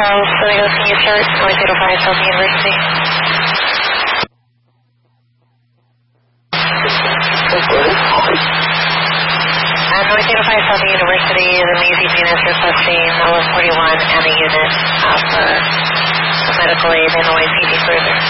Charles, so they go to you, sir. North 805 Southern University. North 805 Southern University, the Mazy Genus requesting LF41 and a unit for medical aid and OAPD further.